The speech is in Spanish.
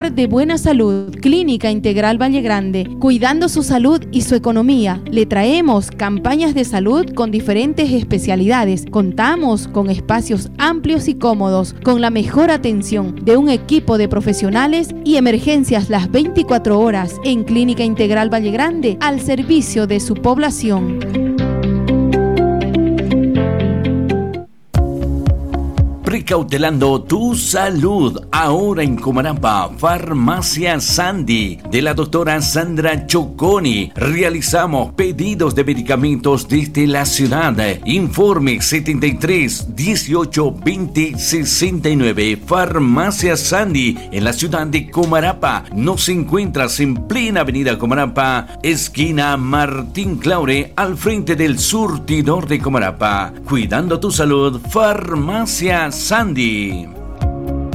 de buena salud, Clínica Integral Valle Grande, cuidando su salud y su economía. Le traemos campañas de salud con diferentes especialidades. Contamos con espacios amplios y cómodos, con la mejor atención de un equipo de profesionales y emergencias las 24 horas en Clínica Integral Valle Grande al servicio de su población. Precautelando tu salud. Ahora en Comarapa, Farmacia Sandy, de la doctora Sandra Choconi. Realizamos pedidos de medicamentos desde la ciudad. Informe 73 18 20 69. Farmacia Sandy, en la ciudad de Comarapa. Nos encuentras en plena avenida Comarapa, esquina Martín Claure, al frente del surtidor de Comarapa. Cuidando tu salud, Farmacia Sandy.